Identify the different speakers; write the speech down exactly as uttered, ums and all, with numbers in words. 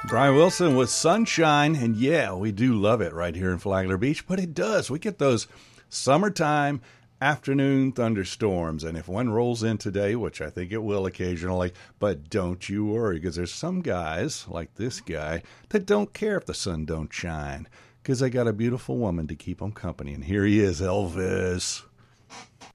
Speaker 1: Brian Wilson with Sunshine, and yeah, we do love it right here in Flagler Beach, but it does. We get those summertime afternoon thunderstorms, and if one rolls in today, which I think it will occasionally, but don't you worry, because there's some guys, like this guy, that don't care if the sun don't shine, because they got a beautiful woman to keep them company, and here he is, Elvis.